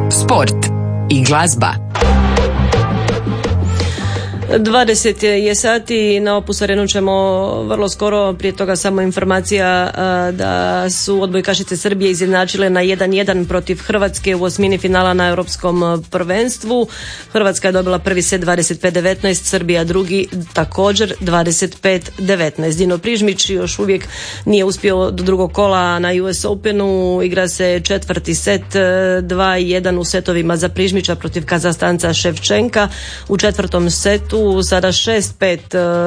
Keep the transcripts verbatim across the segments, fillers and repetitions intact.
sport i glazba. dvadeset je sati, na Opus Arenu ćemo vrlo skoro, prije toga samo informacija da su odbojkašice Srbije izjednačile na jedan jedan protiv Hrvatske u osmini finala na Europskom prvenstvu. Hrvatska je dobila prvi set dvadeset pet devetnaest, Srbija drugi također dvadeset pet devetnaest. Dino Prižmić još uvijek nije uspio do drugog kola na U S Openu, igra se četvrti set dva jedan u setovima za Prižmića protiv Kazahstanca Ševčenka. U četvrtom setu sada šest pet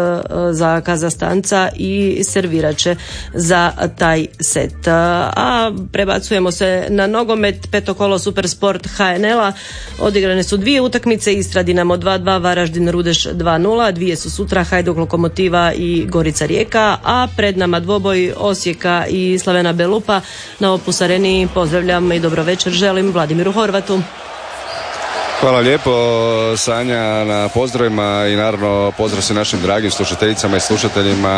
za Kazahstanca i servirat će za taj set. A prebacujemo se na nogomet. Peto kolo Supersport H N L-a. Odigrane su dvije utakmice, Istra Dinamo dva dva, Varaždin Rudeš dva nula, dvije su sutra, Hajduk Lokomotiva i Gorica Rijeka, a pred nama dvoboj Osijeka i Slavena Belupa. Na Opus Areni pozdravljam i dobro večer želim Vladimiru Horvatu. Hvala lijepo, Sanja, na pozdravima i naravno pozdrav se našim dragim slušateljicama i slušateljima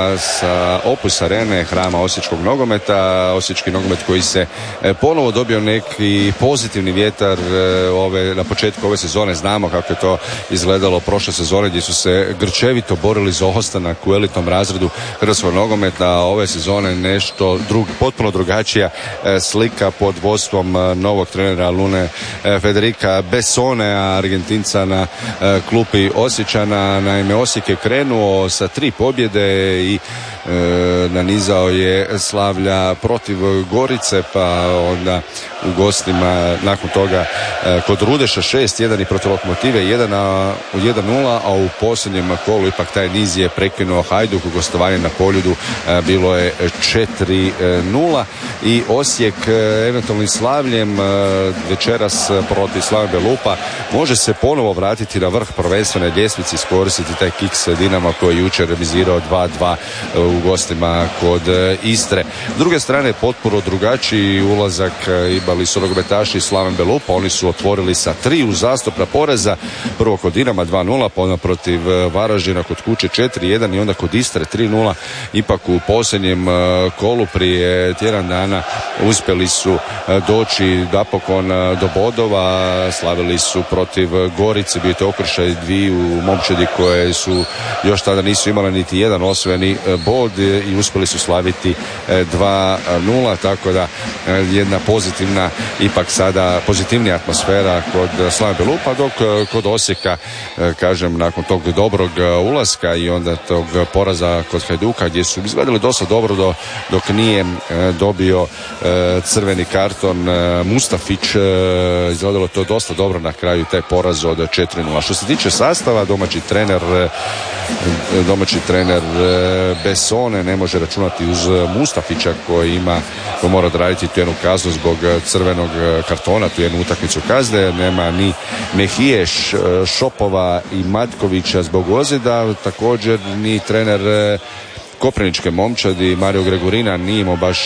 sa Opus Arene, hrama osječkog nogometa. Osječki nogomet koji se ponovo dobio neki pozitivni vjetar ove, na početku ove sezone. Znamo kako je to izgledalo prošle sezone gdje su se grčevito borili za ostanak u elitnom razredu hrvatskog nogometa. Ove sezone nešto drug, potpuno drugačija slika pod vodstvom novog trenera Lune Federica Bessone, Argentinca na e, klupi Osječana. Naime, Osijek je krenuo sa tri pobjede i e, nanizao je slavlja protiv Gorice, pa onda u gostima nakon toga e, kod Rudeša šest jedan i protiv Lokomotive jedan nula, a u posljednjem kolu ipak taj niz je prekinuo Hajduk u gostovanju na Poljudu, e, bilo je četiri nula i Osijek e, eventualnim slavljem e, večeras protiv Slavena Belupa može se ponovo vratiti na vrh prvenstvene ljestvice, iskoristiti taj kiks Dinama koji je jučer remizirao dva dva u gostima kod Istre. S druge strane, potpuno drugačiji ulazak imali su nogometaši Slaven Belupa, oni su otvorili sa tri uzastopna poreza, prvo kod Dinama dva nula, pa onda protiv Varaždina kod kuće četiri jedan i onda kod Istre tri nula. Ipak u posljednjem kolu prije tjedan dana uspjeli su doći napokon do bodova, slavili su protiv Gorice, bio je to okršaj dviju momčadi koje su još tada nisu imali niti jedan osvojeni bod i uspjeli su slaviti dva nula, tako da jedna pozitivna, ipak sada pozitivnija atmosfera kod Slavena Belupa, dok kod Osijeka, kažem, nakon tog dobrog ulaska i onda tog poraza kod Hajduka gdje su izgledali dosta dobro do, dok nije dobio crveni karton Mustafić, izgledalo to dosta dobro na kraju taj poraz od četiri nula. Što se tiče sastava, domaći trener domaći trener Bessone ne može računati uz Mustafića koji ima, koji mora odraditi tu jednu kaznu zbog crvenog kartona, tu jednu utakmicu kazne. Nema ni Mehiješ, Šopova i Matkovića zbog ozljeda, također ni trener Koprivničke momčadi Mario Gregorina nije imao baš,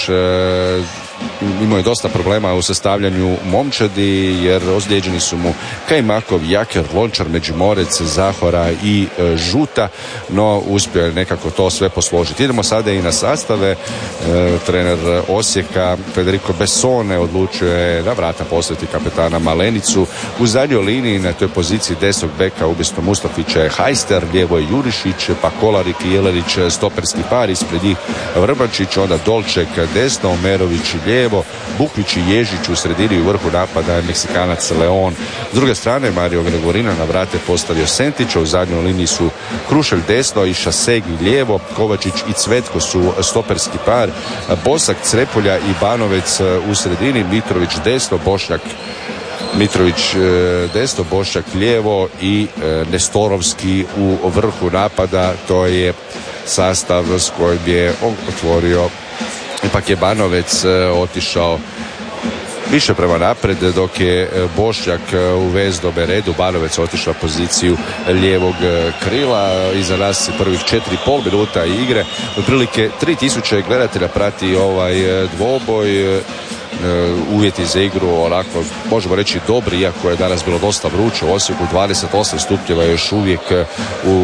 imao je dosta problema u sastavljanju momčadi jer ozlijeđeni su mu Kajmakov, Jaker, Lončar, Međimorec, Zahora i e, Žuta, no uspio je nekako to sve posložiti. Idemo sada i na sastave. E, trener Osijeka Federico Bessone odlučio je na vrata poslati kapetana Malenicu. U zadnjoj liniji na toj poziciji desnog beka umjesto Mustafića je Hajster, lijevo je Jurišić, pa Kolarik i Jelenić stoperski par, ispred njih Vrbančić, onda Dolček desno, Omerović lijevo, Bukvić i Ježić u sredini, u vrhu napada je Meksikanac Leon. S druge strane, Mario Gregorina na vrate postavio Sentića, u zadnjoj liniji su Krušelj desno i Šasegi lijevo, Kovačić i Cvetko su stoperski par, Bosak, Crepolja i Banovec u sredini, Mitrović desno, Bošnjak Mitrović desno, Bošnjak lijevo i Nestorovski u vrhu napada. To je sastav s kojim je on otvorio. Ipak je Banovec otišao više prema napred, dok je Bošnjak u vezdome redu. Banovec otišao poziciju lijevog krila. Iza nas prvih četiri i pol minuta igre. Otprilike tri tisuće gledatelja prati ovaj dvoboj. Uvjeti za igru onako možemo reći dobri, iako je danas bilo dosta vruće. U Osijeku dvadeset osam stupnjeva još uvijek u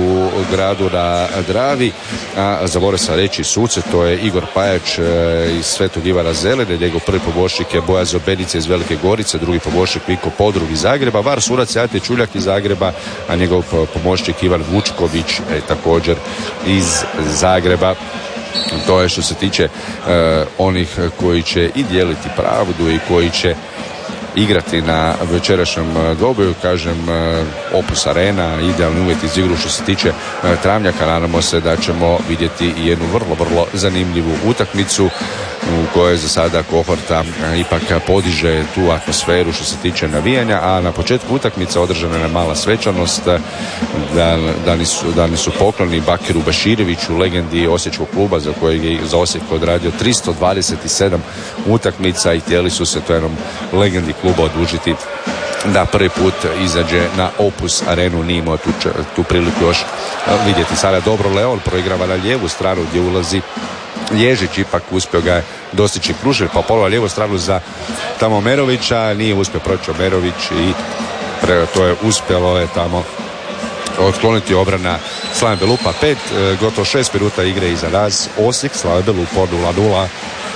gradu na Dravi, a za Borisa reći suce, to je Igor Pajač iz Svetog Ivana Zeline, njegov prvi pomoćnik je Bojan Zobenica iz Velike Gorice, drugi pomoćnik Viko Podrug iz Zagreba, var sudac je Ante Čuljak iz Zagreba, a njegov pomoćnik Ivan Vučković je također iz Zagreba. To je što se tiče uh, onih koji će i dijeliti pravdu i koji će igrati na večerašnjem dvoboju. Kažem, Opus Arena, idealni uvjeti za igru što se tiče travnjaka. Nadamo se da ćemo vidjeti jednu vrlo, vrlo zanimljivu utakmicu u kojoj za sada kohorta ipak podiže tu atmosferu što se tiče navijanja, a na početku utakmice održana je mala svečanost. Dani su, dani su pokloni Bakiru Bašireviću, legendi Osječkog kluba za kojeg je za Osijek odradio tristo dvadeset sedam utakmica i htjeli su se to jednom legendi kluba odužiti da prvi put izađe na Opus Arenu. Nije imao tu, tu priliku još vidjeti. Sada dobro Leon proigrava na lijevu stranu gdje ulazi Ježić, ipak uspio ga je dostići Krušev, pa polova lijevu stranu za tamo Merovića, nije uspio proći Merović i pre, to je uspjelo je tamo otkloniti obrana Slaven Belupa. Pet, gotovo šest minuta igre iza nas. Osijek, Slaven Belupa nula nula.